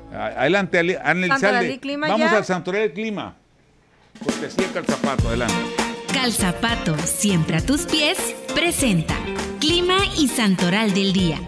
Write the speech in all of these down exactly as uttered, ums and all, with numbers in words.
Adelante, Anelizalde. Vamos ya. al Santoral del Clima. Cortesía Calzapato, adelante. Calzapato, siempre a tus pies, presenta Clima y Santoral del Día.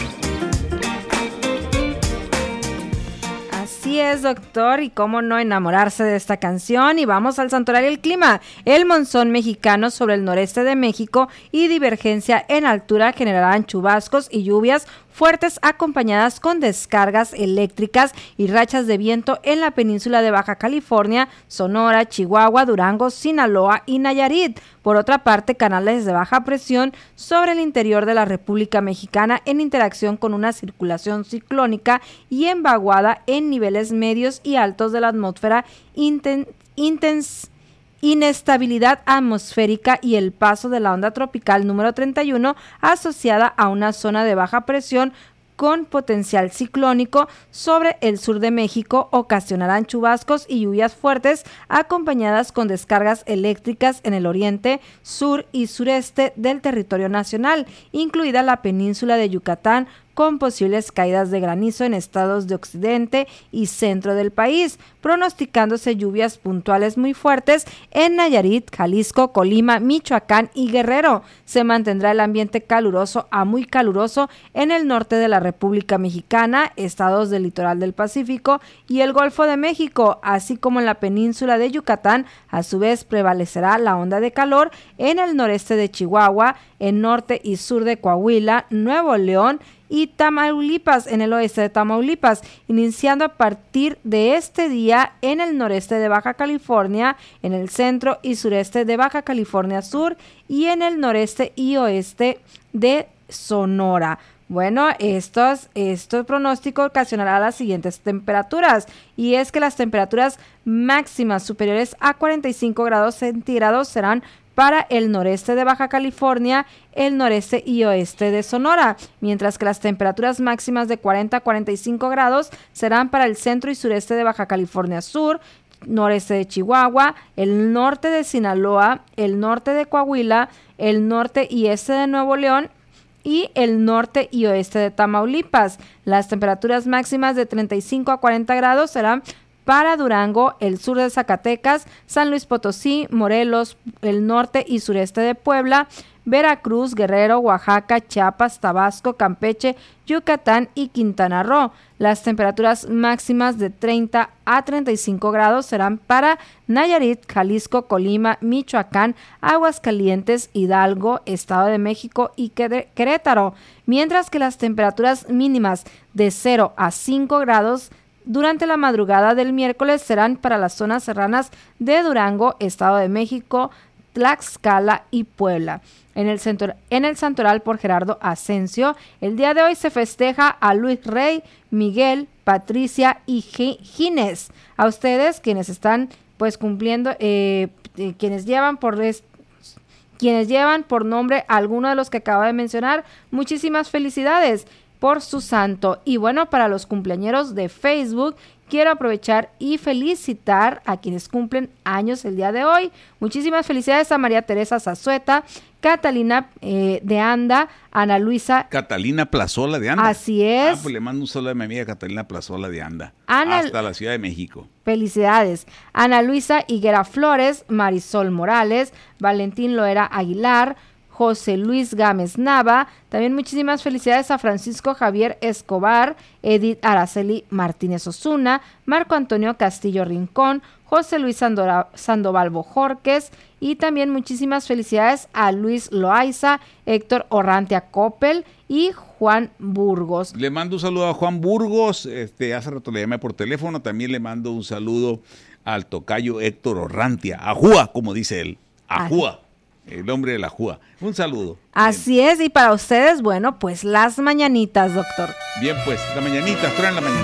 Así es, doctor, y cómo no enamorarse de esta canción. Y vamos al Santoral del Clima. El monzón mexicano sobre el noreste de México y divergencia en altura generarán chubascos y lluvias fuertes acompañadas con descargas eléctricas y rachas de viento en la península de Baja California, Sonora, Chihuahua, Durango, Sinaloa y Nayarit. Por otra parte, canales de baja presión sobre el interior de la República Mexicana en interacción con una circulación ciclónica y en vaguada en niveles medios y altos de la atmósfera inten, intens, inestabilidad atmosférica y el paso de la onda tropical número treinta y uno asociada a una zona de baja presión con potencial ciclónico sobre el sur de México ocasionarán chubascos y lluvias fuertes acompañadas con descargas eléctricas en el oriente, sur y sureste del territorio nacional, incluida la península de Yucatán, con posibles caídas de granizo en estados de occidente y centro del país, pronosticándose lluvias puntuales muy fuertes en Nayarit, Jalisco, Colima, Michoacán y Guerrero. Se mantendrá el ambiente caluroso a muy caluroso en el norte de la República Mexicana, estados del litoral del Pacífico y el Golfo de México, así como en la península de Yucatán. A su vez prevalecerá la onda de calor en el noreste de Chihuahua, en norte y sur de Coahuila, Nuevo León y Tamaulipas, en el oeste de Tamaulipas, iniciando a partir de este día en el noreste de Baja California, en el centro y sureste de Baja California Sur y en el noreste y oeste de Sonora. Bueno, estos, este pronóstico ocasionará las siguientes temperaturas, y es que las temperaturas máximas superiores a cuarenta y cinco grados centígrados serán para el noreste de Baja California, el noreste y oeste de Sonora, mientras que las temperaturas máximas de cuarenta a cuarenta y cinco grados serán para el centro y sureste de Baja California Sur, noreste de Chihuahua, el norte de Sinaloa, el norte de Coahuila, el norte y este de Nuevo León y el norte y oeste de Tamaulipas. Las temperaturas máximas de treinta y cinco a cuarenta grados serán para Durango, el sur de Zacatecas, San Luis Potosí, Morelos, el norte y sureste de Puebla, Veracruz, Guerrero, Oaxaca, Chiapas, Tabasco, Campeche, Yucatán y Quintana Roo. Las temperaturas máximas de treinta a treinta y cinco grados serán para Nayarit, Jalisco, Colima, Michoacán, Aguascalientes, Hidalgo, Estado de México y Querétaro, mientras que las temperaturas mínimas de cero a cinco grados durante la madrugada del miércoles serán para las zonas serranas de Durango, Estado de México, Tlaxcala y Puebla. En el, centro, en el Santoral por Gerardo Asensio, el día de hoy se festeja a Luis Rey, Miguel, Patricia y Ginés. A ustedes, quienes están pues cumpliendo, eh, eh, quienes llevan por est- quienes llevan por nombre alguno de los que acabo de mencionar, muchísimas felicidades por su santo. Y bueno, para los cumpleañeros de Facebook, quiero aprovechar y felicitar a quienes cumplen años el día de hoy. Muchísimas felicidades a María Teresa Zazueta, Catalina eh, de Anda, Ana Luisa. Catalina Plazola de Anda. Así es. Ah, pues le mando un saludo a mi amiga Catalina Plazola de Anda. Ana, hasta la Ciudad de México. Felicidades. Ana Luisa Higuera Flores, Marisol Morales, Valentín Loera Aguilar, José Luis Gámez Nava. También muchísimas felicidades a Francisco Javier Escobar, Edith Araceli Martínez Osuna, Marco Antonio Castillo Rincón, José Luis Sandora, Sandoval Bojorques, y también muchísimas felicidades a Luis Loaiza, Héctor Orrantia Coppel y Juan Burgos. Le mando un saludo a Juan Burgos, este, hace rato le llamé por teléfono. También le mando un saludo al tocayo Héctor Orrantia, Ajúa, como dice él, Ajúa. El hombre de la Júa. Un saludo. Así Bien. Es, y para ustedes, bueno, pues las mañanitas, doctor. Bien, pues, la mañanita, traen la mañanita.